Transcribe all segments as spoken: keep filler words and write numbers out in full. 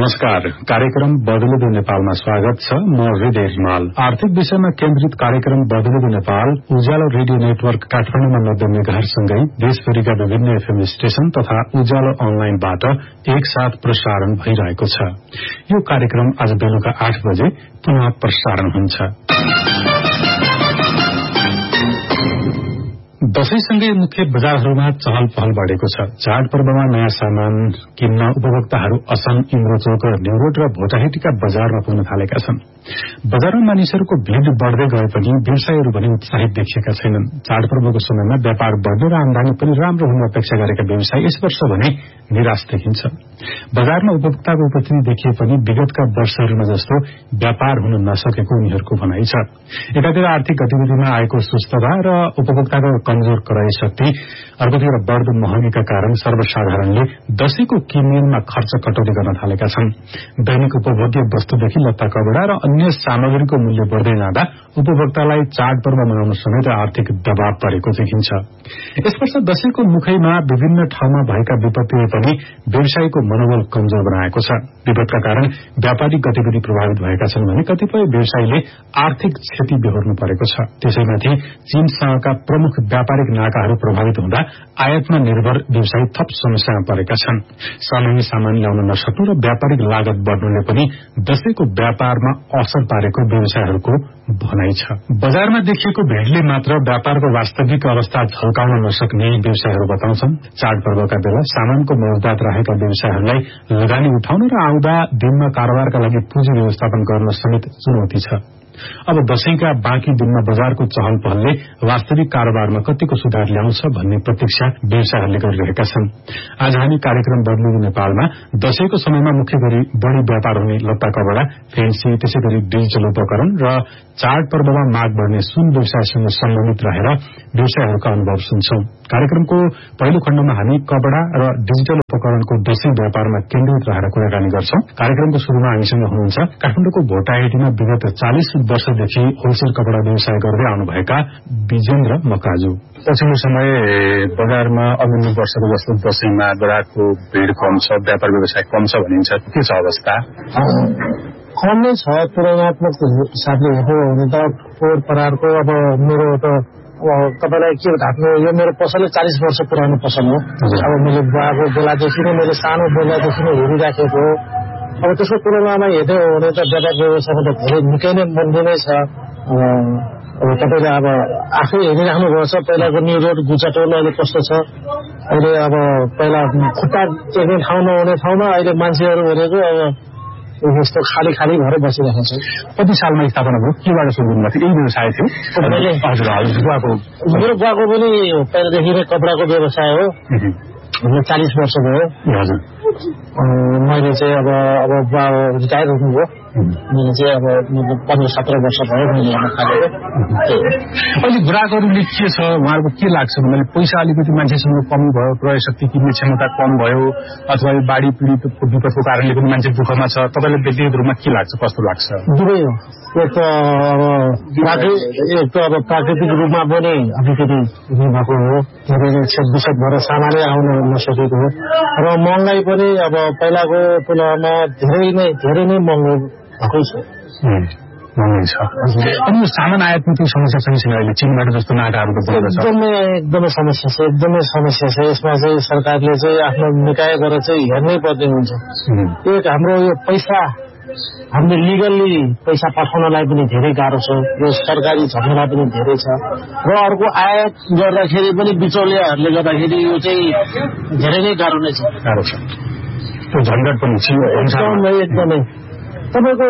नमस्कार। कार्यक्रम बदलिँदो नेपालमा स्वागत छ। म हृदय हिमाल। आर्थिक विषयमा केन्द्रित कार्यक्रम बदलिँदो नेपाल उज्यालो रेडियो नेटवर्क काठमाडौँमा नब्बे मेगाहरुसँगै देशभरिका विभिन्न एफएम स्टेशन तथा उज्यालो अनलाइनबाट एकसाथ प्रसारण भइरहेको छ। यो कार्यक्रम आज बेलुका आठ बजे पुनः प्रसारण हुन्छ। दशैंसँगै मुख्य बजारहरूमा चहल पहल बढ़ेको छ। चाडपर्वमा नयाँ सामान किन्न उपभोक्ताहरू असन, इन्द्रचोक, न्युरोड र भोटाहेटीका बजारमा पुग्न थालेका छन्। बजारमा मानिसहरूको भीड़ बढ़दै गए पनि व्यवसायीहरू भने उत्साहित देखिएका छैनन्। चाडपर्वको समयमा व्यापार बढ्ने र आमदानी पनि राम्रो हुने अपेक्षा गरेका व्यवसायी यस वर्ष भने निराश देखिन्छ। बजारमा उपभोक्ताको उपस्थिति देखिए पनि विगतका वर्षहरूमा जस्तो व्यापार हुन नसकेको उनीहरूको भनाइ छ। एकातिर आर्थिक गतिविधिमा आएको सुस्तता र उपभोक्ताको कमजोर क्रय शक्ति, अर्कोतिर बढ्दो महँगीका कारण सर्वसाधारणले दशैंको किनमेलमा खर्च कटौती गर्न थालेका छन्। दैनिक उपभोग्य वस्तुदेखि लत्ता कपडा र अन्य सामग्रीको मूल्य बढ़दै जाँदा उपभोक्तालाई चाडपर्व मनाउन समेत आर्थिक दबाव परेको देखिन्छ। यस वर्ष दशैंको मुखैमा विभिन्न ठाउँमा भएका विपत्तिले पनि व्यवसायीको मनोबल कमजोर बनाएको छ। विपदका कारण व्यापारिक गतिविधि प्रभावित भएका छन् भने कतिपय व्यवसायीले आर्थिक क्षति बेहोर्नु परेको छ। त्यसैमाथि चीनसँगका प्रमुख व्यापारिक नाकाहरू प्रभावित हुँदा आयातमा निर्भर व्यवसायी थप समस्यामा परेका छन्। सामान्य सामान ल्याउन नसक्नु र व्यापारिक लागत बढ्नुले पनि दशैंको व्यापारमा असर पारेको व्यवसायीहरूको भनाइ छ। बजारमा देखिएको भीड़ले मात्र व्यापारको वास्तविक अवस्था झल्काउन नसक्ने व्यवसायीहरू बताउँछन्। चाडपर्वका बेला सामानको मौजदात रहेका व्यवसायीहरूलाई लगानी उठाउन र आउँदा दिनमा कारोबारका लागि पुँजी व्यवस्थापन गर्न समेत चुनौती छ। अब दशैंका बाँकी दिनमा बजारको चहल पहलले वास्तविक कारोबारमा कतिको सुधार ल्याउँछ भन्ने प्रतीक्षा व्यवसायीहरूले गरिरहेका छन्। आज हामी कार्यक्रम बदलिँदो नेपालमा दशैंको समयमा मुख्य गरी बढ़ी व्यापार हुने लत्ता कपडा, फेन्सी, त्यसै गरी डिजिटल उपकरण र चाडपर्वमा माग बढ़ने सुन व्यवसायसँग सम्बन्धित रहेर व्यवसायीहरूका अनुभव सुन्छौं। कार्यक्रमको पहिलो खण्डमा हामी कपडा र डिजिटल उपकरणको दशैं व्यापारमा केन्द्रित रहेर कुराकानी गर्छौं। कार्यक्रमको शुरूमा हामीसँग हुनुहुन्छ काठमाडौँको भोटाहेटीमा विगत चालिस वर्षदेखि होलसेल कपडा व्यवसाय गर्दै आउनुभएका विजेन्द्र मकाजु। पछिल्लो समय बजारमा अघिल्लो वर्षको जस्तो दशैंमा ग्राहकको भीड़ कम छ, व्यापार व्यवसाय कम छ भनिन्छ। के छ अवस्था? कम नै छ। तुलनात्मक हिसाबले हेर्नु हो भने त पोहोर परारको अब मेरो त तपाईँलाई के थाप्नु, यो मेरो पसलै चालिस वर्ष पुरानो पसल हो। अब मैले बुवाको बेलादेखि नै मैले सानो बेलादेखि नै हेरिराखेको हो। अब त्यसको तुलनामा हेर्दै हो भने त व्यापार व्यवसायमा त धेरै निकै नै मन्दी नै छ। अब तपाईँले अब आफै हेरिराख्नु भएको छ पहिलाको न्यु रोड गुचाटोल अहिले कस्तो छ। अहिले अब पहिला खुट्टा टेक्ने ठाउँ नहुने ठाउँमा अहिले मान्छेहरू भनेको अब यस्तो खाली खाली भएर बसिरहेको छ। कति सालमा स्थापना भयो? केबाट सुरु गर्नुभएको थियो? यही व्यवसाय थियो? हजुर हजुर बुवाको मेरो बुवाको पनि पहिलादेखि नै कपडाको व्यवसाय हो। चालिस वर्ष भयो। हजुर मैले चाहिँ अब अब बुवा रिटायर हुनुभयो। मैले चाहिँ अब पन्ध्र सत्र वर्ष भयो मैले यहाँ थालेको। अहिले ग्राहकहरूले के छ उहाँहरूको के लाग्छ भने पैसा अलिकति मान्छेसँग कमी भयो, क्रय शक्ति किन्ने क्षमता कम भयो, अथवा बाढी पीडित विपदको कारणले पनि मान्छे दुःखमा छ। तपाईँलाई व्यक्तिगत रूपमा के लाग्छ, कस्तो लाग्छ? दुवै हो। एक त अब एक त अब प्राकृतिक रूपमा पनि अलिकति भएको हो, धेरै नै क्षतविक्षत भएर सामानै आउन नसकेको हो र महँगाई पनि अब पहिलाको तुलनामा धेरै नै धेरै नै महँगो भएको छ। महँगै छ। अनि यो सामान आयातमा त्यो समस्या छैन अहिले चीनबाट जस्तो नाकाहरू त बढ्दैछ। एकदमै एकदमै समस्या छ, एकदमै समस्या छ। यसमा चाहिँ सरकारले चाहिँ आफ्नो निकाय गरेर चाहिँ हेर्नै पर्ने हुन्छ। एक हाम्रो यो पैसा हामीले लिगल्ली पैसा पठाउनलाई पनि धेरै गाह्रो छ, यो सरकारी झमेला पनि धेरै छ र अर्को आयात गर्दाखेरि पनि बिचौलियाहरूले गर्दाखेरि यो चाहिँ धेरै नै गाह्रो नै छ। गाह्रो छ, त्यो झन्झट पनि छ एकदमै एकदमै। तपाईँको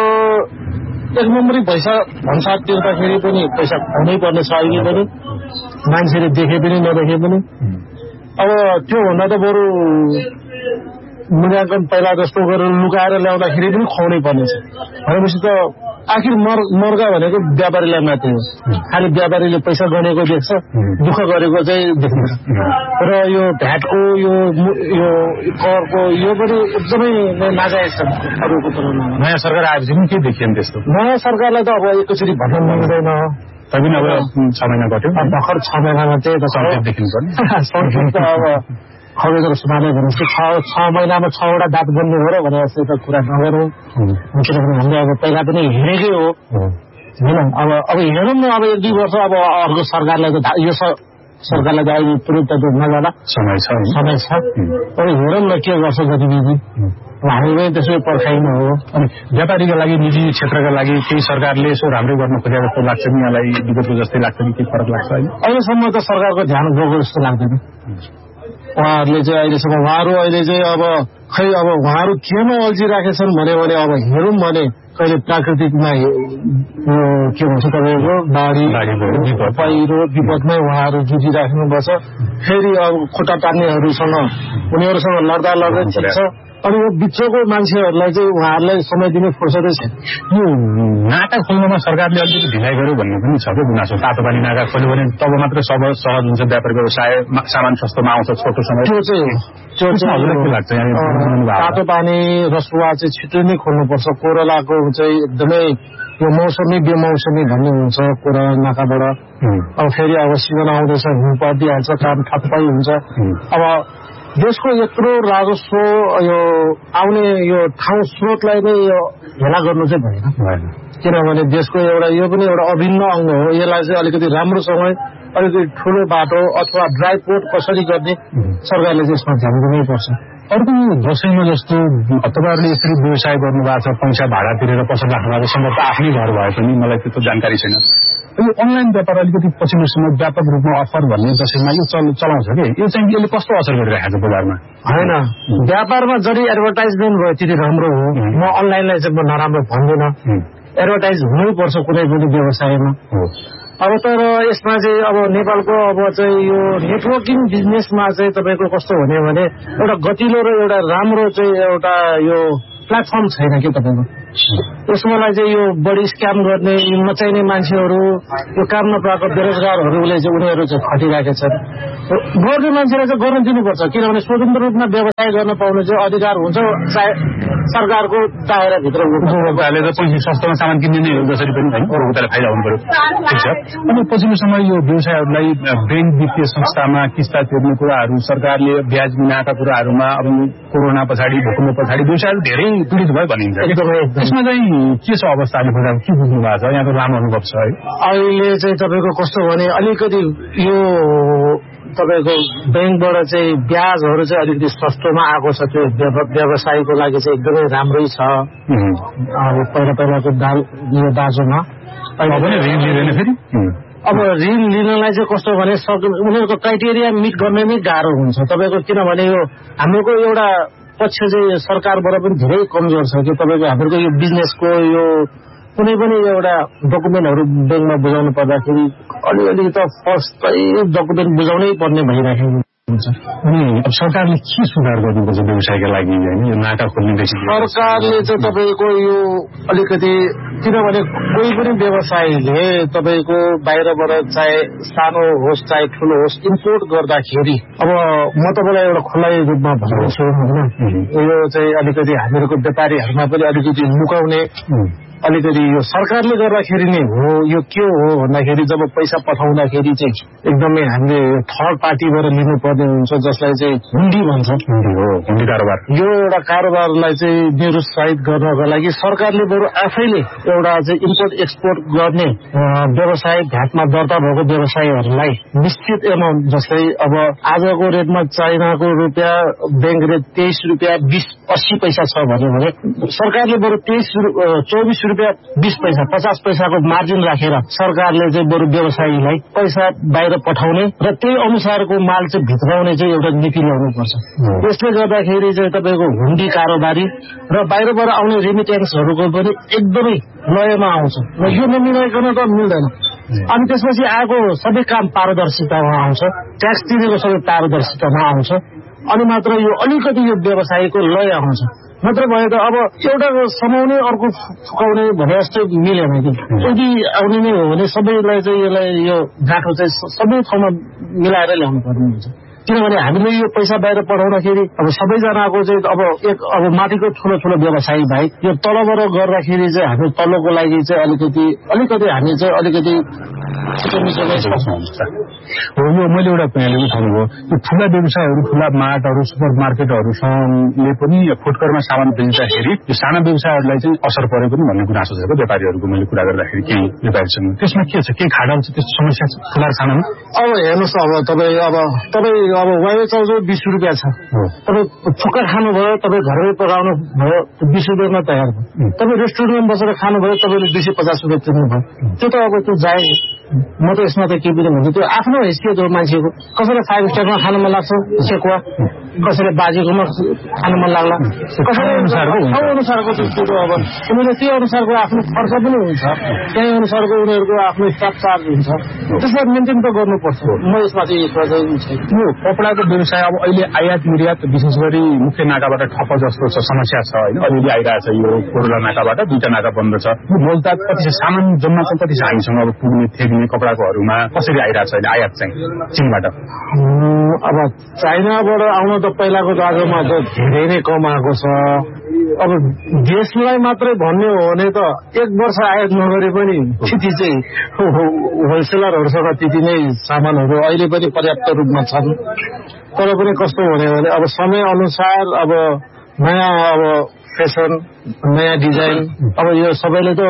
एक नम्बरी पैसा भन्सार तिर्दाखेरि पनि पैसा खुवाउनै पर्ने छ अहिले पनि, मान्छेले देखे पनि नदेखे पनि। अब त्योभन्दा त बरु मूल्याङ्कन पहिला जस्तो गरेर लुकाएर ल्याउँदाखेरि पनि खुवाउनै पर्ने छ भनेपछि त आखिर मर मर्गा भनेको व्यापारीलाई मात्रै हो। खालि व्यापारीले पैसा गनेको देख्छ, दुःख गरेको चाहिँ देख्दैन। र यो भ्याटको यो यो करको यो पनि एकदमै नाजायज छ। अरूको तुलनामा नयाँ सरकार आएपछि पनि के देखिएन त्यस्तो? नयाँ सरकारलाई त अब एकैचोटि भन्न मिल्दैन। तैपनि अब छ महिना गयो, भर्खर छ महिनामा चाहिँ देखिनु पर्ने अब खगेन्द्र सुनाले भनेपछि छ महिनामा छवटा दाँत बन्ने हो र भने जस्तो त कुरा नगरौँ किनभने हामीले अब पहिला पनि हेरेकै हो होइन अब अब हेरौँ न अब एक दुई वर्ष अब अर्को सरकारलाई त यो सरकारलाई त अहिले तुरन्त नजाँदा समय छ समय छ अब हेरौँ न के गर्छ गतिविधि हामी पनि त्यसै पर्खाइनु हो। अनि व्यापारीका लागि निजी क्षेत्रका लागि केही सरकारले यसो राम्रै गर्न खोजेको जस्तो लाग्छ नि यहाँलाई विगतको जस्तै लाग्छ कि केही फरक लाग्छ अहिले अहिलेसम्म त सरकारको ध्यान गएको जस्तो लाग्दैन उहाँहरूले चाहिँ अहिलेसम्म उहाँहरू अहिले चाहिँ अब खै अब उहाँहरू केमा अल्झिराखेछन् भन्यो भने अब हेरौँ भने कहिले प्राकृतिकमा के भन्छ तपाईँको बाढी पहिरो विपदमै उहाँहरू जुझिराख्नुपर्छ फेरि अब खुट्टा तान्नेहरूसँग उनीहरूसँग लड्दा लड्दै चिन्छ अनि यो बिचको मान्छेहरूलाई चाहिँ उहाँहरूलाई समय दिने फुर्सदै छ। यो नाका खोल्नमा सरकारले अलिकति ढिलाइ गर्यो भन्ने पनि छ क्या गुनासो तातो पानी नाका खोल्यो भने तब मात्रै सब सहज हुन्छ व्यापार व्यवसाय सामान सस्तोमा आउँछ छोटो समय त्यो चाहिँ त्यो चाहिँ के लाग्छ तातो पानी रसुवा चाहिँ छिटो नै खोल्नुपर्छ कोरोलाको चाहिँ एकदमै यो मौसमी बेमौसमी भन्ने हुन्छ कोरोला नाकाबाट अब फेरि अब सिजन आउँदैछ हिउँ परिदिइहाल्छ काम ठप्पै हुन्छ अब देशको यत्रो राजस्व यो आउने यो ठाउँ स्रोतलाई नै यो हेला गर्नु चाहिँ भएन किनभने देशको एउटा यो पनि एउटा अभिन्न अङ्ग हो यसलाई चाहिँ अलिकति राम्रोसँग अलिकति ठुलो बाटो अथवा ड्राई पोर्ट कसरी गर्ने सरकारले चाहिँ यसमा ध्यान दिनैपर्छ। अर्को दसैँमा जस्तो तपाईँहरूले यसरी व्यवसाय गर्नुभएको छ पैसा भाडा तिरेर पसल राख्नु भएको सम्भवत आफ्नै घर भए पनि मलाई त्यस्तो जानकारी छैन यो अनलाइन व्यापार अलिकति पछिल्लो समय व्यापक रूपमा अफर भन्ने दसैँमा यो चलाउँछ कि यो चाहिँ यसले कस्तो असर गरिरहेको छ बजारमा होइन व्यापारमा जति एडभर्टाइजमेन्ट भयो त्यति राम्रो हो म अनलाइनलाई चाहिँ म नराम्रो भन्दिनँ एडभर्टाइज हुनैपर्छ कुनै पनि व्यवसायमा अब तर यसमा चाहिँ अब नेपालको अब चाहिँ यो नेटवर्किङ बिजनेसमा चाहिँ तपाईँको कस्तो हुने भने एउटा गतिलो र एउटा राम्रो चाहिँ एउटा यो प्लेटफर्म छैन कि तपाईँको यसमालाई चाहिँ यो बढी स्क्याम गर्ने नचाहिने मान्छेहरू यो काम नपाएको बेरोजगारहरूले चाहिँ उनीहरू चाहिँ खटिरहेका छन् गर्ने मान्छेलाई चाहिँ गर्न दिनुपर्छ किनभने स्वतन्त्र रूपमा व्यवसाय गर्न पाउनु चाहिँ अधिकार हुन्छ चाहे सरकारको दायराभित्र उपभोक्ताले त पैसा सस्तोमा सामान किन्ने नै हो जसरी पनि होइन उपभोक्ताले फाइदा हुनु पर्यो ठिक छ। अनि पछिल्लो समय यो व्यवसायहरूलाई बैंक वित्तीय संस्थामा किस्ता तिर्ने कुराहरू सरकारले ब्याज बिनाका कुराहरूमा अब कोरोना पछाडि भूकम्प पछाडि व्यवसायहरू धेरै पीडित भयो भनिन्छ यसमा चाहिँ के छ अवस्था अहिले के बुझ्नु भएको छ यहाँको लामो अनुभव छ है अहिले चाहिँ तपाईँको कस्तो भने अलिकति यो तपाईँको ब्याङ्कबाट चाहिँ ब्याजहरू चाहिँ अलिकति सस्तोमा आएको छ त्यो व्यवसायको लागि चाहिँ एकदमै राम्रै छ अब पहिला पहिलाको दाल यो दाजुमा ऋण लिँदैन फेरि अब ऋण लिनलाई चाहिँ कस्तो भने उनीहरूको क्राइटेरिया मिट गर्ने नै गाह्रो हुन्छ तपाईँको किनभने यो हाम्रोको एउटा पक्ष चाहिँ सरकारबाट पनि धेरै कमजोर छ कि तपाईँको हाम्रो यो बिजनेसको यो कुनै पनि एउटा डकुमेन्टहरू ब्याङ्कमा बुझाउनु पर्दाखेरि अलिअलि त फर्स्टै डकुमेन्ट बुझाउनै पर्ने भइराखेको हुन्छ। अनि अब सरकारले के सुधार गर्नुपर्छ व्यवसायका लागि यो नाका खोल्नेदेखि सरकारले चाहिँ तपाईँको यो अलिकति किनभने कोही पनि व्यवसायले तपाईँको बाहिरबाट चाहे सानो होस् चाहे ठुलो होस् इम्पोर्ट गर्दाखेरि अब म तपाईँलाई एउटा खुल्लै रूपमा भन्छु होइन यो चाहिँ अलिकति हामीहरूको व्यापारीहरूमा पनि अलिकति लुकाउने अलिकति यो सरकारले गर्दाखेरि नै हो यो के हो भन्दाखेरि जब पैसा पठाउँदाखेरि चाहिँ एकदमै हामीले थर्ड पार्टीबाट लिनुपर्ने हुन्छ जसलाई चाहिँ हुन्डी भन्छ हुन्डी कारोबार यो एउटा कारोबारलाई चाहिँ निरुत्साहित गर्नको लागि सरकारले बरु आफैले एउटा चाहिँ इम्पोर्ट एक्सपोर्ट गर्ने व्यवसाय भ्याटमा दर्ता भएको व्यवसायहरूलाई निश्चित एमाउन्ट जस्तै अब आजको रेटमा चाइनाको रुपियाँ ब्याङ्क रेट तेइस रुपियाँ बिस अस्सी पैसा छ भन्यो भने सरकारले बरु तेइस चौबिस रुपियाँ बीस पैसा पचास पैसाको मार्जिन राखेर सरकारले चाहिँ बरु व्यवसायीलाई पैसा बाहिर पठाउने र त्यही अनुसारको माल चाहिँ भित्राउने चाहिँ एउटा नीति ल्याउनुपर्छ। यसले गर्दाखेरि चाहिँ तपाईँको हुन्डी कारोबारी र बाहिरबाट आउने रेमिटेन्सहरूको पनि एकदमै लयमा आउँछ र यो नमिलाइकन त मिल्दैन। अनि त्यसपछि आएको सबै काम पारदर्शितामा आउँछ ट्याक्स तिरेको सबै पारदर्शितामा आउँछ अनि मात्र यो अलिकति यो व्यवसायको लय आउँछ मात्र भयो त अब एउटा समाउने अर्को फुकाउने भने जस्तो मिलेन कि यदि आउने नै हो भने सबैलाई चाहिँ यसलाई यो गाँठो चाहिँ सबै ठाउँमा मिलाएर ल्याउनु पर्ने हुन्छ। किनभने हामीले यो पैसा बाहिर पठाउँदाखेरि अब सबैजनाको चाहिँ अब एक अब माथिको ठुलो ठुलो व्यवसायी बाहेक यो तलबाट गर्दाखेरि चाहिँ हामी तल्लोको लागि चाहिँ अलिकति अलिकति हामी चाहिँ अलिकति हो। यो मैले एउटा यहाँले उठाउनुभयो यो ठुला व्यवसायहरू ठुला मार्टहरू सुपर मार्केटहरूसँगले पनि फुटकरमा सामान बेच्दाखेरि यो साना व्यवसायहरूलाई चाहिँ असर परे पनि भन्ने कुरा सोचेको व्यापारीहरूको मैले कुरा गर्दाखेरि केही व्यापारीसँग त्यसमा के छ के खाडल छ त्यस्तो समस्या छ ठुला सानामा? अब हेर्नुहोस् अब तपाईँ अब तपाईँ अब वाइवे चाउचाउ बिस रुपियाँ छ तपाईँ छुक्का खानुभयो तपाईँ घरमै पकाउनु भयो बिस रुपियाँमा तयार भयो तपाईँ रेस्टुरेन्टमा बसेर खानुभयो तपाईँले दुई सय पचास रुपियाँ तिर्नु भयो त्यो त अब त्यो जाए म त यसमा त के पनि भन्छु त्यो आफ्नो हैसियत हो मान्छेको कसैलाई फाइभ स्टारमा खानु मन लाग्छ सेकुवा कसैलाई बाजेकोमा खानु मन लाग्ला कसैलाई अनुसारको त्यो अब उनीहरूले त्यो अनुसारको आफ्नो खर्च पनि हुन्छ त्यही अनुसारको उनीहरूको आफ्नो स्टाफ चार्ज हुन्छ त्यसलाई मेन्टेन त गर्नुपर्छ। म यसमा चाहिँ यसमा चाहिँ यो कपडाको व्यवसाय अब अहिले आयात निर्यात विशेष गरी मुख्य नाकाबाट ठप्प जस्तो छ समस्या छ होइन अलिअलि आइरहेछ यो कोरोना नाकाबाट दुईटा नाका बन्द छ मोलताक कति छ सामान जम्मा चाहिँ कति छ हामीसँग अब पुग्ने थेग्ने कपडाकोहरूमा कसरी आइरहेछ अहिले आयात चाहिँ चीनबाट? अब चाइनाबाट आउन त पहिलाको दाजोमा त धेरै नै कम आएको छ। अब देशलाई मात्रै भन्ने हो भने त एक वर्ष आयात नगरे पनि त्यति चाहिँ होलसेलरहरूसँग त्यति नै सामानहरू अहिले पनि पर्याप्त रूपमा छन् तर पनि कस्तो हुने भने अब समय अनुसार अब नयाँ अब फेसन नयाँ डिजाइन अब यो सबैले त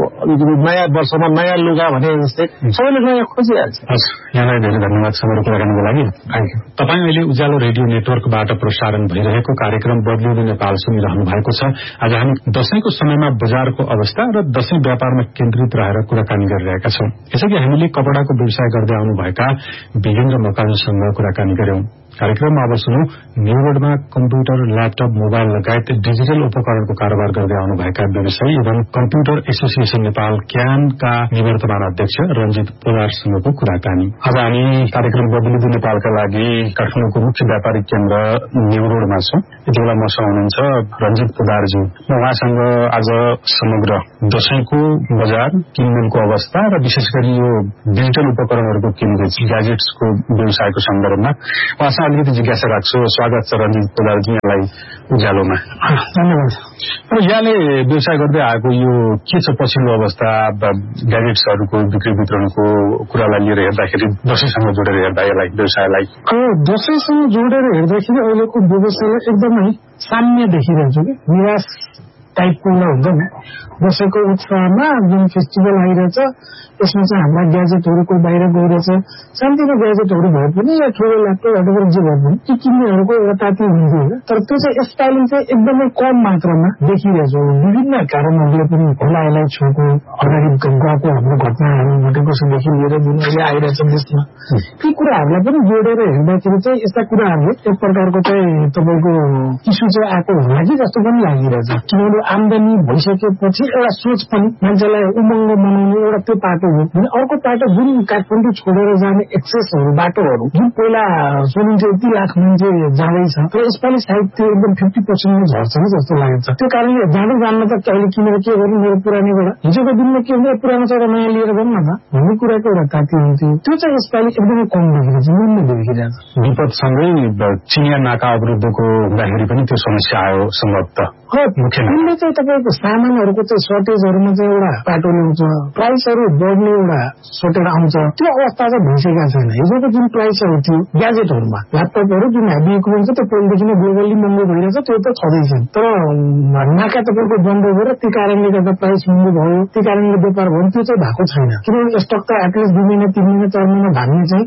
नयाँ वर्षमा नयाँ लुगा भने जस्तै सबैले नयाँ खोजिहाल्छ। यहाँलाई धेरै धन्यवाद समयको कुराकानीको लागि। तपाईँ अहिले उज्यालो रेडियो नेटवर्कबाट प्रसारण भइरहेको कार्यक्रम बदलिँदो नेपाल सुनिरहनु भएको छ। आज हामी दशैंको समयमा बजारको अवस्था र दशैं व्यापारमा केन्द्रित रहेर कुराकानी गरिरहेका छौं। यसअघि हामीले कपडाको व्यवसाय गर्दै आउनुभएका वीरेन्द्र मकालुसँग कुराकानी गर्यौं। कार्यक्रममा अब सुनौ न्यूरोडमा कम्प्युटर ल्यापटप मोबाइल लगायत डिजिटल उपकरणको कारोबार गर्दै आउनुभएका व्यवसायी एवं कम्प्युटर एसोसिएसन नेपाल क्यानका निवर्तमान अध्यक्ष रञ्जित पोदारसँगको कुराकानी। आज हामी कार्यक्रम बदलिँदो नेपालका लागि काठमाडौँको मुख्य व्यापारिक केन्द्र न्यूरोडमा छौं। यति बेला मसँग हुनुहुन्छ रञ्जित पोदारजी। म उहाँसँग आज समग्र दशैंको बजार किनमेलको अवस्था र विशेष गरी यो डिजिटल उपकरणहरूको केन्द्रित ग्याजेट्सको व्यवसायको सन्दर्भमा उहाँसँग अलिकति जिज्ञासा राख्छु। स्वागत छ रञ्जित पोदारजी यहाँलाई उज्यालोमा। धन्यवाद। र यहाँले व्यवसाय गर्दै आएको यो के छ पछिल्लो अवस्था ग्याजेट्सहरूको बिक्री वितरणको कुरालाई लिएर हेर्दाखेरि दशैंसँग जोडेर हेर्दा यसलाई व्यवसायलाई दशैंसँग जोडेर हेर्दाखेरि अहिलेको व्यवसायलाई एकदमै साम्य देखिरहेको कि निराश टाइपको हुन्छ नि दशैंको उत्सवमा जुन फेस्टिभल आइरहेछ त्यसमा चाहिँ हाम्रा ग्याजेटहरूको बाहिर गइरहेछ सानोतिनो ग्याजेटहरू भए पनि या ठुलो ल्यापटपहरू जे भए पनि ती किन्नेहरूको एउटा ताती हुन्थ्यो होइन तर त्यो चाहिँ स्टाइलिङ चाहिँ एकदमै कम मात्रामा देखिरहेछ। विभिन्न कारणहरूले पनि होला यसलाई छोएको अगाडि गएको हाम्रो घटनाहरू घटेकोदेखि लिएर जुन अहिले आइरहेछ देशमा ती कुराहरूलाई पनि जोडेर हेर्दाखेरि चाहिँ यस्ता कुराहरूले एक प्रकारको चाहिँ तपाईँको इस्यु चाहिँ आएको होला कि जस्तो पनि लागिरहेछ। किनभने आमदानी भइसकेपछि एउटा सोच पनि मान्छेलाई उमङ्ग बनाउने एउटा त्यो पाटो हो भने अर्को पाटो जुन काठमाडौँ छोडेर जाने एक्सेसहरू बाटोहरू जुन पहिला सुनिन्थ्यो यति लाख मान्छे जाँदैछ तर यसपालि सायद त्यो एकदम फिफ्टी पर्सेन्टमा झर्छ कि जस्तो लागेको छ। त्यो कारणले जाँदै जान्न त अहिले किनेर के गर्नु मेरो पुरानैबाट हिजोको दिनमा के हुन्छ पुरानो चाहिँ नयाँ लिएर जाउँ न त भन्ने कुराको एउटा ताती हुन्थ्यो त्यो चाहिँ यसपालि एकदमै कम देखिरहेछ निम्न देखिरहेछ। विपदसँगै चिनिया नाका अवरुद्धको हुँदाखेरि पनि त्यो समस्या आयो सम्भवतः त्यसले चाहिँ तपाईँको सामानहरूको चाहिँ सर्टेजहरूमा चाहिँ एउटा पाटो ल्याउँछ प्राइसहरू बढ्ने एउटा सर्टेज आउँछ त्यो अवस्था चाहिँ भइसकेका छैन। हिजोको जुन प्राइसहरू थियो ग्याजेटहरूमा ल्यापटपहरू जुन हेभी इक्विपमेन्ट छ त्यो पहिलेदेखि नै ग्लोबली महँगो भइरहेछ त्यो त छँदैछन् तर नाका तपाईँको बन्द भएर त्यो कारणले गर्दा प्राइस महँगो भयो त्यो कारणले व्यापार भयो त्यो चाहिँ भएको छैन किनभने स्टक त एटलिस्ट दुई महिना तिन महिना चार महिना भाग्ने चाहिँ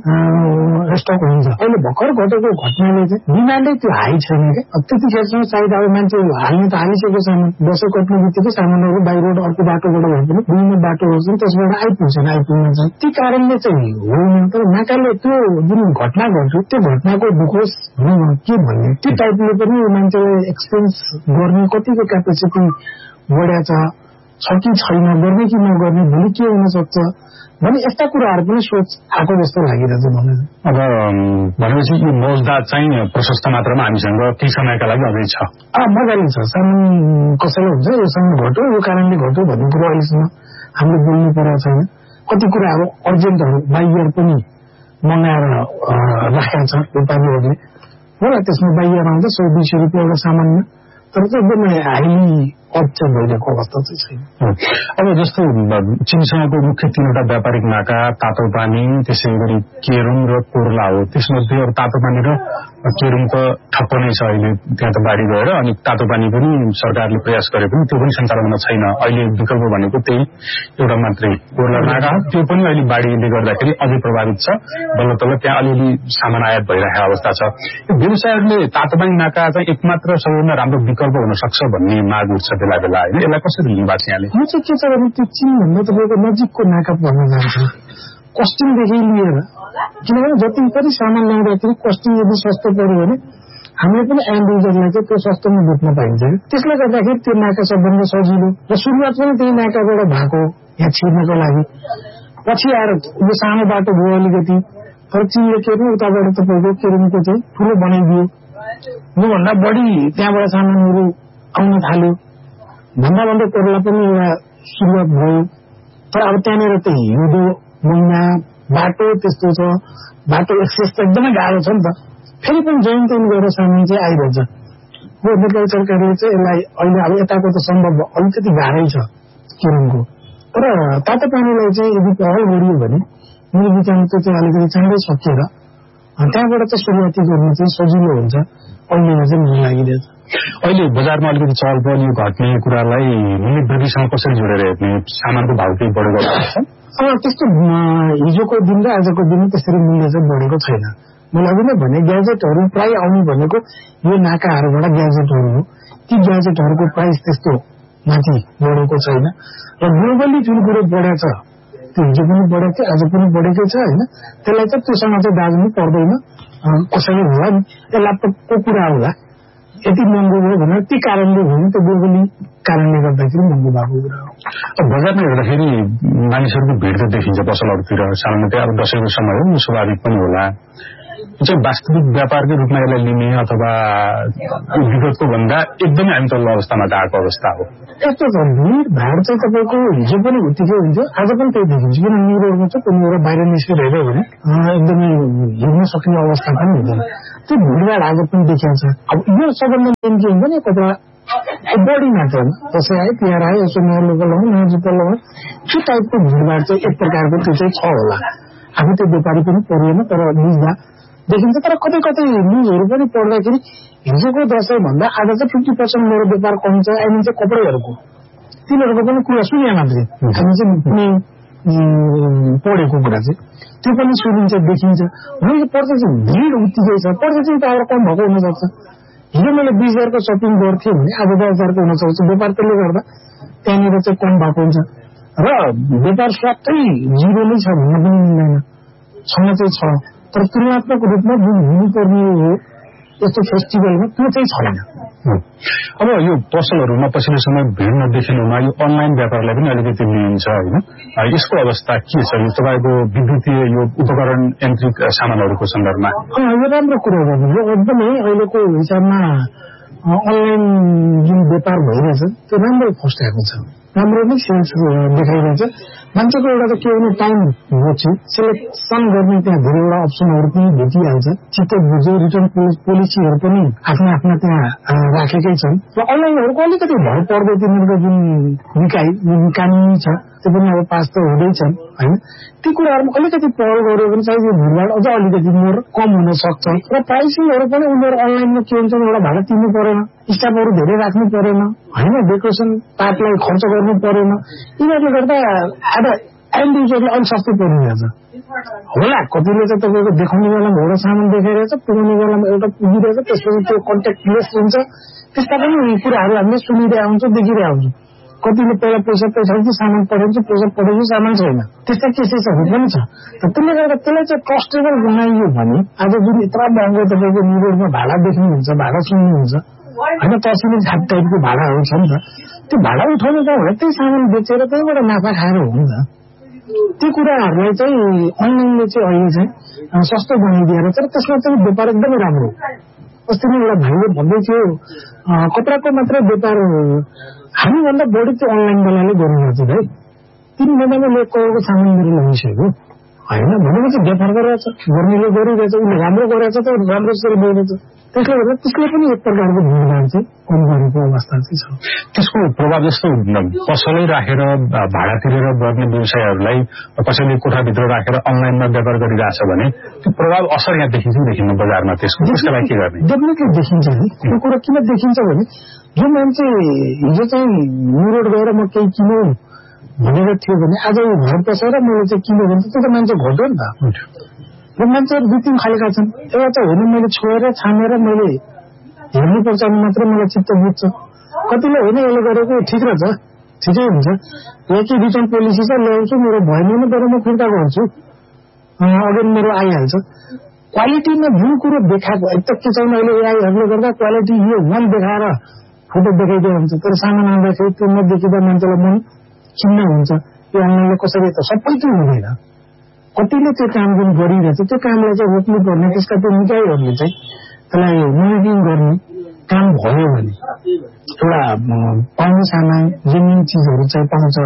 स्टक हुन्छ। अहिले भर्खर घटेको घटनाले चाहिँ डिमान्डै त्यो हाई छैन क्या त्यतिखेरसम्म सायद अब मान्छे हाल्ने त हालिसकेको सामान दसैँ कट्ने बित्तिकै सामानहरू बाहिर अर्को बाटोबाट भए पनि विभिन्न बाटोहरू छन् त्यसबाट आइपुग्छन् आइपुग्न चाहिँ ती कारणले चाहिँ होइन तर नाकाले त्यो जुन घटना घट्यो त्यो घटनाको दुखोस के भन्ने त्यो टाइपले पनि मान्छेलाई एक्सपेन्स गर्ने कतिको क्यापेसिटी बढाएको छ कि छैन गर्ने कि नगर्ने भोलि के हुन सक्छ भने यस्ता कुराहरू पनि सोच आएको जस्तो लागिरहेछ मलाई। अब भनेपछि यो मौजदात चाहिँ प्रशस्त मात्रामा हामीसँग केही समयका लागि अझै छ मजाले छ सामान कसैलाई हुन्छ यो सामान घट्यो यो कारणले घट्यो भन्ने कुरो अहिलेसम्म हामीले बोल्नु परेको छैन। कति कुराहरू अर्जेन्टहरू बाइयर पनि मगाएर राखेका छ व्यापारीहरूले होला त्यसमा बाहिर आउँछ सौ दुई सय रुपियाँको सामानमा तर चाहिँ एकदमै हाइली अचेल भइरहेको अवस्था चाहिँ छैन। अब जस्तो चीनसँगको मुख्य तीनवटा व्यापारिक नाका तातो पानी त्यसै गरी केरुङ र कोर्ला हो। त्यसमध्ये अब तातो पानी र केरुङ त ठप्प नै छ अहिले, त्यहाँ त बाढी गएर, अनि तातो पानी पनि सरकारले प्रयास गरे पनि त्यो पनि सञ्चालन हुन छैन। अहिले विकल्प भनेको त्यही एउटा मात्रै कोर्ला नाका, त्यो पनि अहिले बाढीले गर्दाखेरि अझै प्रभावित छ। बल्ल तल्ल त्यहाँ अलिअलि सामान आयात भइरहेको अवस्था छ। व्यवसायहरूले तातो पानी नाका चाहिँ एकमात्र सबैभन्दा राम्रो विकल्प हुन सक्छ भन्ने माग उठ्छ बेला बेला होइन, यसलाई कसरी लिनु भएको छ यहाँले? यो चाहिँ के छ भने त्यो चीनभन्दा तपाईँको नजिकको नाका पर्न जान्छ कस्टिङदेखि लिएर, किनभने जति पनि सामान ल्याउँदाखेरि कस्टिङ यदि सस्तो पर्यो भने हामीले पनि एन्ड युजरलाई चाहिँ त्यो सस्तोमा बेच्न पाइन्छ। त्यसले गर्दाखेरि त्यो नाका सबभन्दा सजिलो र सुरुवात पनि त्यही नाकाबाट भएको यहाँ छिर्नको लागि। पछि आएर यो सानो बाटो भयो अलिकति, तर चीनले के पनि उताबाट तपाईँको केरुङको चाहिँ ठुलो बनाइदियो, योभन्दा बढी त्यहाँबाट सामानहरू आउन थाल्यो भन्दा भन्दै कोर्ला पनि एउटा सुरुवात भयो। तर अब त्यहाँनिर त हिउँदो महिना बाटो त्यस्तो छ, बाटो एक्सेस त एकदमै गाह्रो छ नि त, फेरि पनि जैन तैन गरेर सामान चाहिँ आइरहन्छ। हो नेपाली सरकारले चाहिँ यसलाई अहिले अब यताको त सम्भव अलिकति गाह्रै छ केरुङको, तर तातो पानीलाई चाहिँ यदि पहल गरियो भने मेरो विचारमा त्यो चाहिँ अलिकति चाँडै सकिएर त्यहाँबाट चाहिँ सुरुवाती गर्नु चाहिँ सजिलो हुन्छ अहिलेमा चाहिँ मलाई लागिरहेछ। अहिले बजारमा अलिकति चहल पहल घट्ने कुरालाई मूल्य वृद्धिसँग कसरी जोडेर हेर्ने? सामानको भाव केही बढेको छ? अब त्यस्तो हिजोको दिन र आजको दिन त्यसरी मूल्य चाहिँ बढेको छैन। मैले अघि नै भने ग्याजेटहरू प्राय आउनु भनेको यो नाकाहरूबाट ग्याजेटहरू हो, ती ग्याजेटहरूको प्राइस त्यस्तो माथि बढेको छैन र ग्लोबली जुन कुरो बढेको छ त्यो हिजो पनि बढेको थियो आज पनि बढेकै छ होइन। त्यसलाई चाहिँ त्योसँग चाहिँ दाज्नु पर्दैन, कसैले होला नि त्यो ल्यापटपको कुरा होला यति महँगो भयो भनेर ती कारणले हो नि, त्यो ग्लोबली कारणले गर्दाखेरि महँगो भएको कुरा हो। बजारमा हेर्दाखेरि मानिसहरूको भिड त देखिन्छ पसलहरूतिर, सामान्यतया अब दसैँको समय हो, स्वाभाविक पनि होला। चाहिँ वास्तविक व्यापारकै रूपमा यसलाई लिने अथवा विगतको भन्दा एकदमै हामी तल्लो अवस्थामा आएको अवस्था हो। यस्तो छ भिड भाड चाहिँ तपाईँको हिजो पनि उत्तिकै हुन्थ्यो, आज पनि त्यही देखिन्छ। किन निरोमा चाहिँ कुनै एउटा बाहिर निस्केर हेऱ्यो भने एकदमै हिँड्न सक्ने अवस्था पनि हुँदैन, त्यो भिडभाड आज पनि देखिन्छ। अब यो सबभन्दा मेन के हुन्छ नि कपडा बढी मात्रामा दसैँ आयो तिहार आयो यसो नयाँ लुगा लगाउँ नयाँ जुत्ता लगाउँ त्यो टाइपको भिडभाड चाहिँ एक प्रकारको त्यो चाहिँ छ होला। आफू त्यो व्यापारी पनि परेन तर बुझ्दा देखिन्छ। तर कतै कतै न्युजहरू पनि पढ्दाखेरि हिजोको दसैँ भन्दा आज चाहिँ फिफ्टी पर्सेन्ट मेरो व्यापार कम छ आई मिन चाहिँ कपडाहरूको तिनीहरूको पनि कुरा सुने मात्रै हामी चाहिँ कुनै पढेको कुरा चाहिँ त्यो पनि सुनिन्छ देखिन्छ। मैले पर्चेस भिड उत्तिकै छ, पर्चेसिङ पावर कम भएको हुनसक्छ। हिजो मैले बिस हजारको सपिङ गर्थेँ भने आज दस हजारको हुनसक्छ, व्यापार त्यसले गर्दा त्यहाँनिर चाहिँ कम भएको हुन्छ र व्यापार स्वात्तै जिरो नै छ भन्न पनि मिल्दैन, छन चाहिँ छ तर तुलनात्मक रूपमा जुन हुनुपर्ने हो यस्तो फेस्टिभलमा त्यो चाहिँ छैन। अब यो पसलहरूमा पछिल्लो समय भिड नदेखिनुमा यो अनलाइन व्यापारलाई पनि अलिकति लिइन्छ होइन, यसको अवस्था के छ? यो तपाईँको विद्युतीय यो उपकरण यान्त्रिक सामानहरूको सन्दर्भमा यो राम्रो कुरा गर्नुभयो। एकदमै अहिलेको हिसाबमा अनलाइन जुन व्यापार भइरहेछ त्यो राम्रो फस्टाएको छ, राम्रो नै सेल्स देखाइरहेछ। मान्छेको एउटा त के भने टाइम बच्यो, सेलेक्सन गर्ने त्यहाँ धेरैवटा अप्सनहरू पनि भेटिहाल्छ, चित्त बुझ्यो, रिटर्न पोलिसीहरू पनि आफ्ना आफ्ना त्यहाँ राखेकै छन् र अनलाइनहरूको अलिकति भर पर्दो तिनीहरूको जुन निकाय कानुनी छ त्यो पनि अब पास त हुँदैछन् होइन। ती कुराहरूमा अलिकति पहल गर्यो भने चाहिँ यो भिडभाड अझ अलिकति मोर कम हुन सक्छ र प्राइसिङहरू पनि उनीहरू अनलाइनमा के हुन्छ एउटा भाडा तिर्नु परेन, स्टाफहरू धेरै राख्नु परेन होइन, डेकोरेसन पार्टलाई खर्च गर्नु परेन, यिनीहरूले गर्दा आज एन्ड युजरले अलिक सस्तो परिरहेछ होला। कतिले चाहिँ तपाईँको देखाउने बेलामा एउटा सामान देखाइरहेछ, पुगाउने बेलामा एउटा पुगिरहेछ, त्यसपछि त्यो कन्ट्याक्टलेस हुन्छ। त्यस्ता पनि कुराहरू हामीले सुनिरहेको हुन्छौँ देखिरहेको हुन्छौँ। कतिले पहिला पैसा पैसा सामान पठाउँछ, पैसा पठाउँछ सामान छैन, त्यस्ता केसेसहरू पनि छ। त्यसले गर्दा त्यसलाई चाहिँ ट्रस्टेबल बनाइयो भने आज जुन यत्र महँगो तपाईँको निरोडमा भाडा देख्नुहुन्छ, भाडा सुन्नुहुन्छ होइन, तहसिल छाप टाइपको भाडाहरू छ नि त, त्यो भाडा उठाउनु त भने त्यही सामान बेचेर त्यहीबाट नाफा खाएर हो नि त। त्यो कुराहरूलाई चाहिँ अनलाइनले चाहिँ अहिले चाहिँ सस्तो बनाइदिएर तर त्यसमा चाहिँ व्यापार एकदमै राम्रो। अस्ति नै एउटा भाइले भन्दै थियो कपडाको मात्रै व्यापार हामीभन्दा बढी त्यो अनलाइनवालाले गर्नुहुन्छ भाइ, तिन महिनामा एक करोडको सामान मेरो लगाइसक्यो होइन भनेपछि व्यापार गरिरहेछ गर्नेले गरिरहेछ उसले राम्रो गरिरहेछ त राम्रोसँग बोल्नेछ त्यसले गर्दा त्यसले पनि एक प्रकारको भूमिका चाहिँ कम गरेको अवस्था चाहिँ छ। त्यसको प्रभाव जस्तो पसलै राखेर भाडा तिरेर गर्ने व्यवसायहरूलाई कसैले कोठाभित्र राखेर अनलाइनमा व्यापार गरिरहेछ भने त्यो प्रभाव असर यहाँ देखिन्छ देखिन्न बजारमा त्यसको त्यसका लागि के गर्ने? डेफिनेटली देखिन्छ नि। त्यो कुरा किन देखिन्छ भने जो मान्छे हिजो चाहिँ न्युरोड गएर म केही किनौँ भनेको थियो भने आज ऊ घर बसेर मैले चाहिँ किन्यो भने त्यो त मान्छे घट्यो नि त। र मान्छेहरू दुई तिन खालका छन्। एउटा त होइन मैले छोएर छानेर मैले हेर्नुपर्छ भने मात्र मलाई चित्त बुझ्छ। कतिले होइन यसले गरेको ठिक रहेछ ठिकै हुन्छ यही रिटर्न पोलिसी चाहिँ ल्याउँछु मेरो भएन भने तर म फिर्ता गर्छु अघि मेरो आइहाल्छ। क्वालिटीमा जुन कुरो देखाएको एक त के छ भने अहिले एआईहरूले गर्दा क्वालिटी यो मन देखाएर फोटो देखाइदिएको हुन्छ तर सामान आउँदाखेरि त्यो नदेखिँदा मान्छेलाई मन खिन्न हुन्छ। यो अनलाइनले कसरी त सबै चाहिँ हुँदैन कतिले त्यो काम जुन गरिरहेछ त्यो कामलाई चाहिँ रोक्नु पर्ने त्यसका त्यो निकायहरूले चाहिँ त्यसलाई मोनिटरिङ गर्ने काम भयो भने एउटा पाउने सामान जेन्युन चिजहरू चाहिँ पाउँछ।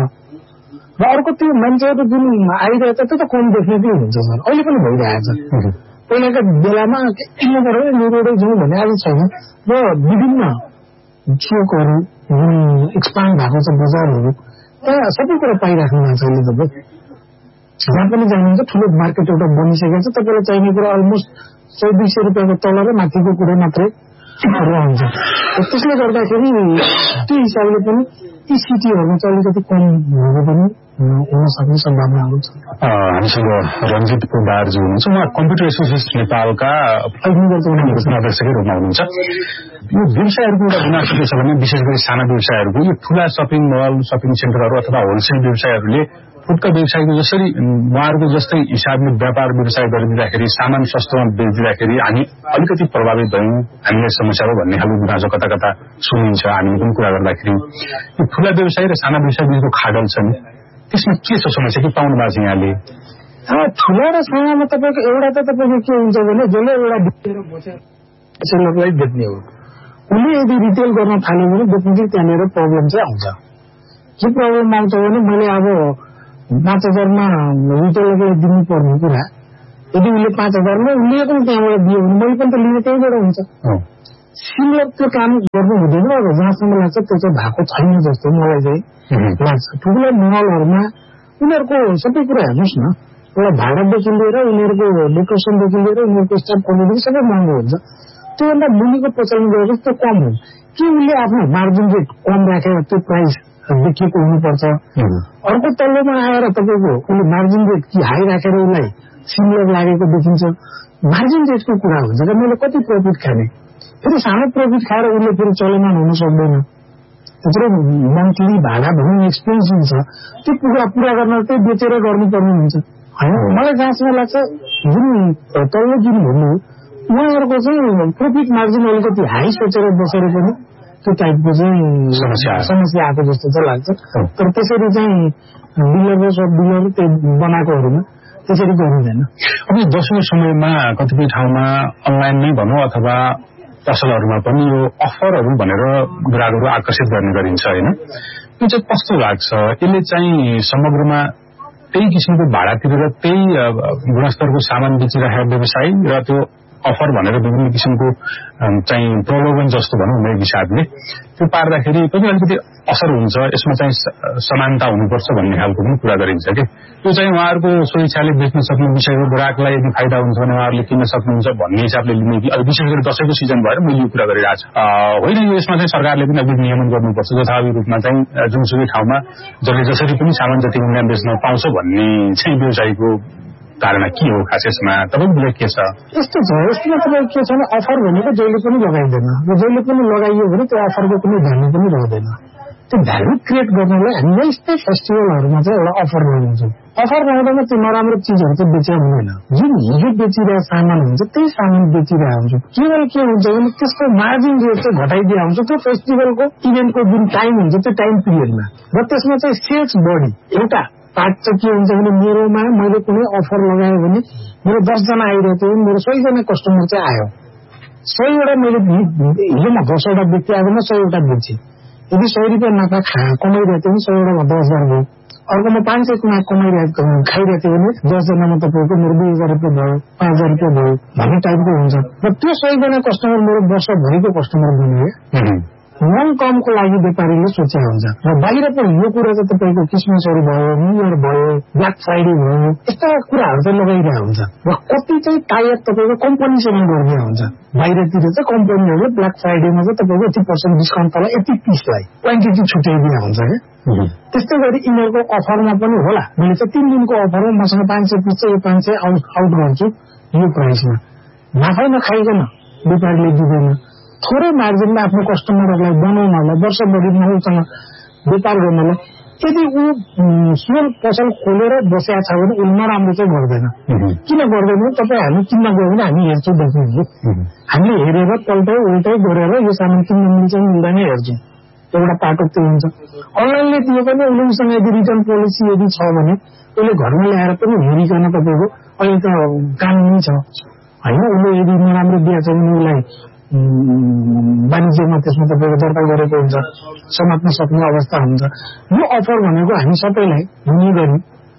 र अर्को त्यो मान्छेहरू जुन आइरहेछ त्यो त कम डेफिनेटली हुन्छ सर अहिले पनि भइरहेछ। पहिलाको बेलामा किन गरेर न्युरोडै जाउँ भने आज छैन र विभिन्न चोकहरू जुन एक्सपान्ड भएको छ बजारहरू त्यहाँ सबै कुरा पाइराख्नु भएको छ अहिले तपाईँ जहाँ पनि जानुहुन्छ ठुलो मार्केट एउटा बनिसकेको छ तपाईँलाई चाहिने कुरा अलमोस्ट सय दुई सय रुपियाँको तल र माथिको कुरा मात्रै रहन्छ। त्यसले गर्दाखेरि त्यो हिसाबले पनि यी सिटीहरूमा चाहिँ अलिकति कम भएको पनि हुन सक्ने सम्भावनाहरू छ। हामीसँग रञ्जित पोदारजी हुनुहुन्छ उहाँ कम्प्युटर एसोसिएसन नेपालका अध्यक्षकै रूपमा हुनुहुन्छ। यो व्यवसायहरूको एउटा गुनासो के छ भने विशेष गरी साना व्यवसायहरूको यो ठूला सपिङ मल सपिङ सेन्टरहरू अथवा होलसेल व्यवसायहरूले फुटका व्यवसायको जसरी उहाँहरूको जस्तै हिसाबले व्यापार व्यवसाय गरिदिँदाखेरि सामान सस्तोमा बेचिदिँदाखेरि हामी अलिकति प्रभावित भयौँ हामीलाई समस्या हो भन्ने खालको गुनासो कता कता सुनिन्छ। हामीले पनि कुरा गर्दाखेरि यो ठूला व्यवसाय र साना व्यवसाय बिचको खाडल छ नि त्यसमा के छ समस्या के पाउनु भएको छ यहाँले? ठुला र सानामा तपाईँको एउटा त तपाईँको के हुन्छ भने जसले एउटा बेचेर बसेर बेच्ने हो उसले यदि रिटेल गर्न थाल्यो भने डेफिनेटली त्यहाँनिर प्रब्लम चाहिँ आउँछ। के प्रब्लम आउँछ भने मैले अब पाँच हजारमा रिटेलरलाई दिनुपर्ने कुरा यदि उसले पाँच हजारमा उसले पनि त्यहाँबाट दियो भने मैले पनि त लिने त्यहीँबाट हुन्छ। सिमिलर त्यो काम गर्नु हुँदैन अब जहाँसम्म लाग्छ त्यो चाहिँ भएको छैन जस्तो मलाई चाहिँ लाग्छ। ठुलो मलहरूमा उनीहरूको सबै कुरा हेर्नुहोस् न एउटा भाडादेखि लिएर उनीहरूको लोकेसनदेखि लिएर उनीहरूको स्टाफ क्वालिटी सबै महँगो हुन्छ। त्योभन्दा मुनिको प्रचलन गरेको त्यो कम हो कि उसले आफ्नो मार्जिन रेट कम राखेर त्यो प्राइस देखिएको हुनुपर्छ। अर्को तल्लोमा आएर तपाईँको उसले मार्जिन रेट कि हाई राखेर उसलाई सिमिलर लागेको देखिन्छ। मार्जिन रेटको कुरा हुन्छ र मैले कति प्रफिट खाने फेरि सानो प्रफिट खाएर उसले फेरि चलमान हुन सक्दैन। त्यत्रो मन्थली भाडा भनौँ एक्सपेन्स हुन्छ त्यो कुरा पुरा गर्न चाहिँ बेचेर गर्नुपर्ने हुन्छ होइन। मलाई जहाँसम्म लाग्छ जुन तल्लो जुन भन्नु उहाँहरूको चाहिँ प्रफिट मार्जिन अलिकति हाई सोचेर बसेर पनि त्यो टाइपको चाहिँ समस्या आएको जस्तो चाहिँ लाग्छ। तर त्यसरी चाहिँ डिलर र सब डिलर त्यो बनाएकोहरूमा त्यसरी गरिँदैन। अब दशौं समयमा कतिपय ठाउँमा अनलाइनमै भनौँ अथवा पसलहरूमा पनि यो अफरहरू भनेर ग्राहकहरू आकर्षित गर्ने गरिन्छ होइन। यो चाहिँ कस्तो लाग्छ? यसले चाहिँ समग्रमा त्यही किसिमको भाडा तिरेर त्यही गुणस्तरको सामान बेचिरहेको व्यवसाय र त्यो अफर भनेर विभिन्न किसिमको चाहिँ प्रलोभन जस्तो भनौँ न एक हिसाबले त्यो पार्दाखेरि पनि अलिकति असर हुन्छ। यसमा चाहिँ समानता हुनुपर्छ भन्ने खालको पनि कुरा गरिन्छ कि त्यो चाहिँ उहाँहरूको स्वेच्छाले बेच्न सक्ने विषयको ग्राहकलाई यदि फाइदा हुन्छ भने उहाँहरूले किन्न सक्नुहुन्छ भन्ने हिसाबले लिने कि अब विशेष गरी दशैंको सिजन भएर मैले यो कुरा गरिरहेको छु होइन। यो यसमा चाहिँ सरकारले पनि अलिक नियमन गर्नुपर्छ जथाभावी रूपमा चाहिँ जुनसुकै ठाउँमा जसले जसरी पनि सामान जति मूल्य बेच्न पाउँछ भन्ने चाहिँ व्यवसायीको धारणा के हो खास यसमा तपाईँको के छ? यस्तो छ यसमा तपाईँको के छ भने अफर भनेको जहिले पनि लगाइँदैन र जहिले पनि लगाइयो भने त्यो अफरको कुनै भ्यालु पनि रहँदैन। त्यो भ्यालु क्रिएट गर्नलाई हामी यस्तै फेस्टिभलहरूमा चाहिँ एउटा अफर लगाउँछौँ। अफर लगाउँदामा त्यो नराम्रो चिजहरू चाहिँ बेचिया हुँदैन। जुन हिजो बेचिरहेको सामान हुन्छ त्यही सामान बेचिरहेको हुन्छ। केवल के हुन्छ भने त्यसको मार्जिन रेट चाहिँ घटाइदिएको हुन्छ त्यो फेस्टिभलको इभेन्टको जुन टाइम हुन्छ त्यो टाइम पिरियडमा र त्यसमा चाहिँ सेल्स बढी एउटा पार्ट चाहिँ के हुन्छ भने मेरोमा मैले कुनै अफर लगाएँ भने मेरो दसजना आइरहेको थियो मेरो सयजना कस्टमर चाहिँ आयो सयवटा मैले हिजो म दसवटा बेच्थेँ आएकोमा सयवटा बेचेँ। यदि सय रुपियाँ नाफा खा कमाइरहेको थियो भने सयवटामा दस हजार भयो अर्कोमा पाँच सय कमा कमाइरहेको खाइरहेको थियो भने दसजनामा तपाईँको मेरो दुई हजार रुपियाँ भयो पाँच हजार रुपियाँ भयो भन्ने टाइपको हुन्छ र त्यो सयजना कस्टमर मेरो वर्षभरिको कस्टमर बनियो लङ टर्मको लागि व्यापारीले सोचेको हुन्छ र बाहिर पनि यो कुरा चाहिँ तपाईँको क्रिसमसहरू भयो न्यू इयर भयो ब्ल्याक फ्राइडे भयो यस्ता कुराहरू चाहिँ लगाइरहेको हुन्छ र कति चाहिँ टायर तपाईँको कम्पनीसँग गर्ने हुन्छ बाहिरतिर चाहिँ कम्पनीहरूले ब्ल्याक फ्राइडेमा चाहिँ तपाईँको यति पर्सेन्ट डिस्काउन्ट तल यति पिसलाई क्वान्टिटी छुट्याइदिएको हुन्छ क्या त्यस्तै गरी यिनीहरूको अफरमा पनि होला मैले चाहिँ तिन दिनको अफरमा मसँग पाँच सय पिस चाहिँ यो पाँच सय आउट आउट गर्छु यो प्राइसमा नाफा नखाइकन व्यापारीले दिँदैन थोरै मार्जिनमा आफ्नो कस्टमरहरूलाई बनाउनलाई वर्षभरिमा उसँग व्यापार गर्नलाई यदि ऊ स्मल पसल खोलेर बसेका छ भने उसले नराम्रो चाहिँ गर्दैन किन गर्दैन तपाईँ हामी किन्न गयो भने हामी हेर्छौँ देख्नुहुन्छ हामीले हेरेर पल्टै उल्टै गरेर यो सामान किन्न मिल्छ मिल्दैन हेर्छौँ एउटा पाटो त्यो हुन्छ अनलाइनले दियो भने उसले उसँग यदि रिटर्न पोलिसी यदि छ भने उसले घरमा ल्याएर पनि हेरिकन तपाईँको अहिले त कानुनी छ होइन उसले यदि नराम्रो दिएको छ भने उसलाई वाणिज्यमा त्यसमा तपाईँको दर्ता गरेको हुन्छ समात्न सक्ने अवस्था हुन्छ यो अफर भनेको हामी सबैलाई हुने गरी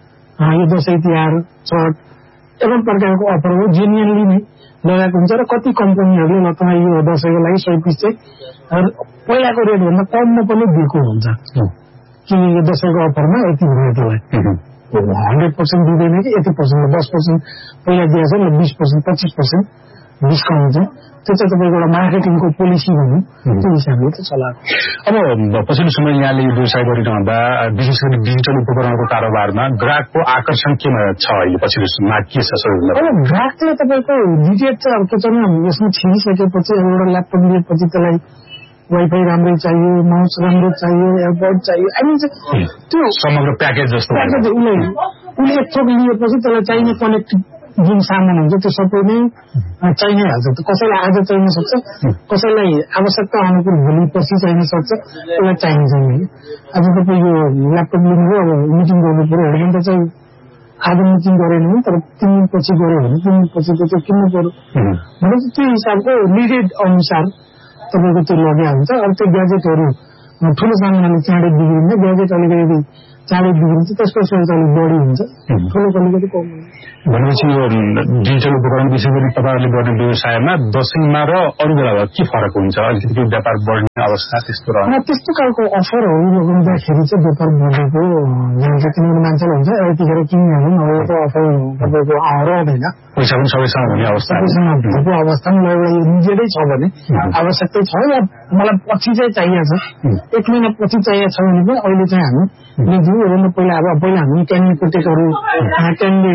यो दसैँ तिहार छठ एवं प्रकारको अफर हो जेन्युनली नै लगाएको हुन्छ र कति कम्पनीहरूले ल तपाईँ यो दसैँको लागि सय पिस चाहिँ पहिलाको रेटभन्दा कममा पनि दिएको हुन्छ कि यो दसैँको अफरमा यति भयो त्यसलाई हन्ड्रेड पर्सेन्ट दिँदैन कि यति पर्सेन्ट दस पर्सेन्ट पहिला दिएको छ बिस पर्सेन्ट पच्चिस पर्सेन्ट डिस्काउन्ट चाहिँ त्यो चाहिँ तपाईँको एउटा मार्केटिङको पोलिसी भनौँ त्यो हिसाबले चाहिँ चलाएको। अब पछिल्लो समय यहाँले यो व्यवसाय गरिरहँदा विशेष गरी डिजिटल उपकरणको कारोबारमा ग्राहकको आकर्षण केमा छ अहिले पछिल्लो समयमा के छ सबैभन्दा? अब ग्राहकले तपाईँको डिटेट चाहिँ अब के छ भने यसमा छिरिसकेपछि अब एउटा ल्यापटप लिएपछि त्यसलाई वाइफाई राम्रै चाहियो माउस राम्रो चाहियो एयरपोर्ट चाहियो अनि त्यो समग्र प्याकेज जस्तो प्याकेज उसले उसले एक थोक लिएपछि त्यसलाई चाहिने कनेक्टिभ जुन सामान हुन्छ त्यो सबै नै चाहिनै हाल्छ कसैलाई आज चाहिन सक्छ कसैलाई आवश्यकता अनुकूल भोलि पछि चाहिन सक्छ त्यसलाई चाहिने छैन आज तपाईँ यो ल्यापटप लिनुभयो अब मिटिङ गर्नु पऱ्यो भने त चाहिँ आज मिटिङ गरेन भने तर तिन दिन पछि गऱ्यो भने तिन दिन पछि त चाहिँ किन्नु पऱ्यो भने त्यो हिसाबको निडेड अनुसार तपाईँको त्यो लग्या हुन्छ। अब त्यो ग्याजेटहरू ठुलो सामानले चाँडै बिग्रिन्छ ग्याजेट अलिकति चाँडै बिग्रिन्छ त्यसको सोच अलिक बढी हुन्छ ठुलो अलिकति कम हुन्छ। भनेपछि यो डिजिटल उपकरण विशेष गरी तपाईँहरूले गर्ने व्यवसायमा दसैँमा र अरू बेला के फरक हुन्छ अलिकति व्यापार बढ्ने अवस्था त्यस्तो रहन्छ? त्यस्तो खालको अफरहरू लगाउँदाखेरि चाहिँ व्यापार बढेको जान्छ किनभने मान्छेले हुन्छ यतिखेर किनिहाल्नु अब त अफर तपाईँको रहँदैन पैसा पनि सबैसँग हुने अवस्था भएको अवस्थामा एउटा निजेरै छ भने आवश्यकता छ या मलाई पछि चाहिँ चाहिएको छ एक महिना पछि चाहिएको छ भने पनि अहिले चाहिँ हामी लिन्छौँ योभन्दा पहिला अब पहिला हामी क्यान्डी प्रोटेक्टहरू क्यान्डी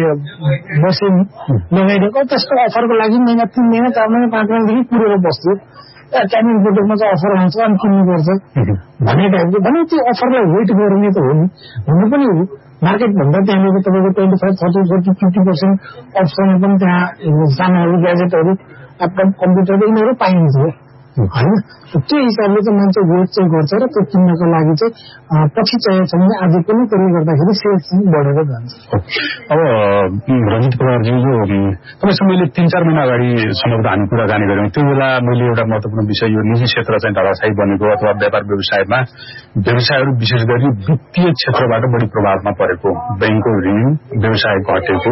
बसे लगाइदिएको त्यसको अफरको लागि महिना तिन महिना चार महिना पाँच महिनादेखि पुरेर बस्छु क्यान्डी प्रोटेक्टमा चाहिँ अफर आउँछ अनि किन्नुपर्छ भन्ने टाइपको भने त्यो अफरलाई वेट गर्ने त हो नि हुनु पनि हो मार्केटभन्दा त्यहाँनिर तपाईँको twenty five thirty forty fifty percent अप्सनमा पनि त्यहाँ सामानहरू ग्याजेटहरू ल्यापटप कम्प्युटर यिनीहरू पाइन्छ होइन त्यो हिसाबले चाहिँ मान्छे वेट चाहिँ गर्छ र त्यो किन्नको लागि चाहिँ पछि चाहिएको छ भने आज पनि त्यसले गर्दाखेरि सेल्स बढेर जान्छ। अब रञ्जित पवारजी यो तपाईँसँग मैले तिन चार महिना अगाडि सम्भवतः हामी कुराकानी गऱ्यौँ त्यो बेला मैले एउटा महत्त्वपूर्ण विषय यो निजी क्षेत्र चाहिँ धराशायी बनेको अथवा व्यापार व्यवसायमा व्यवसायहरू विशेष गरी वित्तीय क्षेत्रबाट बढी प्रभावमा परेको बैंकको ऋण व्यवसाय घटेको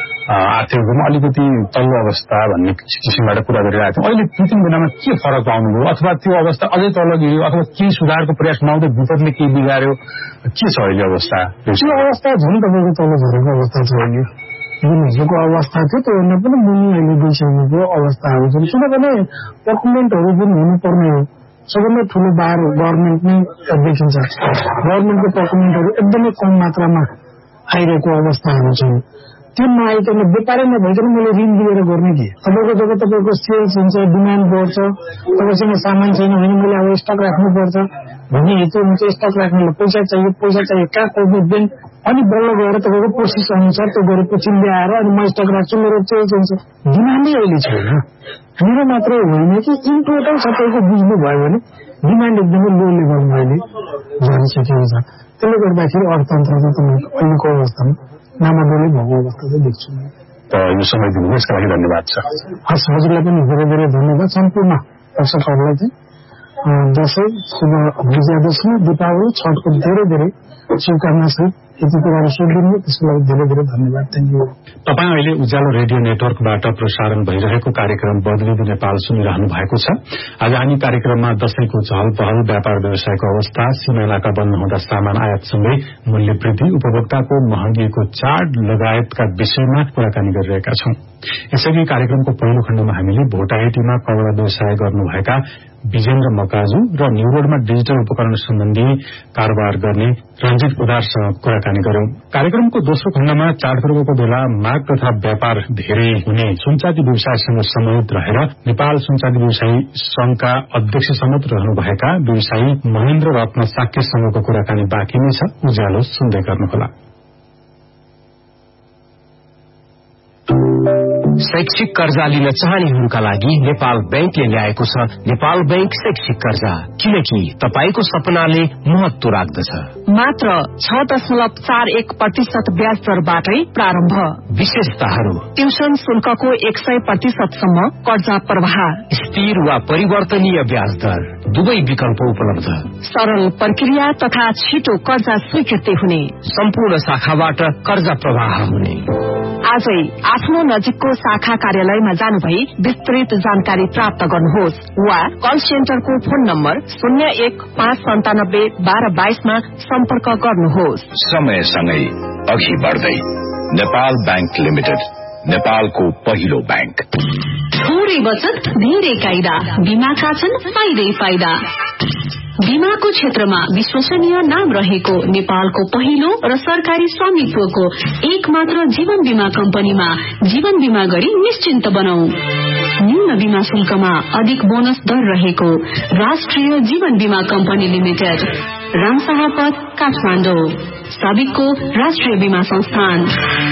आर्थिक रूपमा अलिकति तल्लो अवस्था भन्ने किसिमबाट कुरा गरिरहेको थियौँ। अहिले दुई तिन महिनामा के फरक आउनुभयो अथवा त्यो अवस्था अझै तल गयो अथवा केही सुधारको प्रयास नआउँदै विपदले केही बिगार्यो के छ अहिले अवस्था? त्यो अवस्था झन् तपाईँको तल झरेको अवस्था छ अहिले जुन हिजोको अवस्था थियो त्योभन्दा पनि मुनि अहिले गइसकेको अवस्थाहरू छन् किनभने डकुमेन्टहरू जुन हुनुपर्ने हो सबैभन्दा ठुलो बार गभर्मेन्ट नै देखिन्छ गभर्मेन्टको डकुमेन्टहरू एकदमै कम मात्रामा आइरहेको अवस्थाहरू छन् त्यो नआइकन व्यापारै नभइकन मैले ऋण दिएर गर्ने थिएँ तपाईँको जब तपाईँको सेल्स हुन्छ डिमान्ड बढ्छ तपाईँसँग सामान छैन भने मैले अब स्टक राख्नुपर्छ भन्ने हेतु हुन्छ स्टक राख्नुलाई पैसा चाहियो पैसा चाहियो कहाँ खोज्ने ब्याङ्क अनि बल्ल गएर तपाईँको प्रोसेस अनुसार त्यो गरेपछि ल्याएर अनि म स्टक राख्छु मेरो सेल्स हुन्छ डिमान्डै अहिले छैन मेरो मात्रै होइन कि इन टोटल सबैको बुझ्नु भयो भने डिमान्ड एकदमै लो लेभलमा अहिले झरिसकेको छ त्यसले गर्दाखेरि अर्थतन्त्र चाहिँ तपाईँको अहिलेको अवस्थामा नामाडोले भएको अवस्था चाहिँ देख्छु यो समय दिनु यसका लागि धन्यवाद छ। हस् हजुरलाई पनि धेरै धेरै धन्यवाद सम्पूर्ण दर्शकहरूलाई चाहिँ दसैँ शुभ विजयादशमी दीपावली छठको धेरै धेरै शुभकामना सहित यति कुराहरू सोधिदिनु त्यसको लागि धेरै धेरै धन्यवाद। Thank you. तपाईँ अहिले उज्यालो रेडियो नेटवर्कबाट प्रसारण भइरहेको कार्यक्रम बदलिँदो नेपाल सुनिरहनु भएको छ। आज हामी कार्यक्रममा दशैंको चहल पहल, व्यापार व्यवसायको अवस्था, सीमानाका बन्द हुँदा सामान आयातसँगै मूल्य वृद्धि, उपभोक्ताको महँगीको चाड लगायतका विषयमा कुराकानी गरिरहेका छौं। यसअघि कार्यक्रमको पहिलो खण्डमा हामीले भोटाहेटीमा कपड़ा व्यवसाय गर्नुभएका विजेन्द्र मकाजु र न्यूरोडमा डिजिटल उपकरण सम्बन्धी कारोबार गर्ने रञ्जित उदारसँग कुराकानी गर्यौं। कार्यक्रमको दोस्रो खण्डमा चाडपर्वको बेला माग तथा व्यापार धेरै हुने सुनचाँदी व्यवसायसँग सम्बन्धित रहेर नेपाल सुनचाँदी व्यवसायी संघका अध्यक्ष समेत रहनुभएका व्यवसायी महेन्द्र रत्न साक्यसँगको कुराकानी बाँकी नै छ। उज्यालो सुन्दै गर्नुहोला। शैक्षिक कर्जा लिन चाहनेहरूका लागि नेपाल बैंकले ल्याएको छ नेपाल बैंक शैक्षिक कर्जा, किनकि तपाईको सपनाले महत्व राख्दछ। मात्र छ दशमलव चार एक प्रतिशत ब्याज दरबाटै प्रारम्भ। विशेषताहरू: ट्युसन शुल्कको एक सय प्रतिशतसम्म कर्जा प्रवाह, स्थिर वा परिवर्तनीय ब्याज दर, दुवै विकल्प उपलब्ध, सरल प्रक्रिया तथा छिटो कर्जा स्वीकृति हुने, सम्पूर्ण शाखाबाट कर्जा प्रवाह हुने। आजै आफ्नो नजिकको शाखा कार्यालयमा जानुभई विस्तृत जानकारी प्राप्त गर्नुहोस् वा कल सेन्टरको फोन नम्बर शून्य एक पाँच सन्तानब्बे बाह्र बाइसमा सम्पर्क गर्नुहोस्। समयसँगै अघि बढ्दै नेपाल बैंक लिमिटेड, नेपालको पहिलो बैंक। थोरै बचत धेरै कायदा, बीमाका छन् फाइदै फाइदा। बीमाको क्षेत्रमा विश्वसनीय नाम रहेको नेपालको पहिलो र सरकारी स्वामित्वको एक मात्र जीवन बीमा कम्पनीमा जीवन बीमा गरी निश्चिन्त बनाऊ। न्यून बीमा शुल्कमा अधिक बोनस दर रहेको राष्ट्रिय जीवन बीमा कम्पनी लिमिटेड, रामशाह पथ, काठमाडौँ। साबिकको राष्ट्रिय बीमा संस्थान।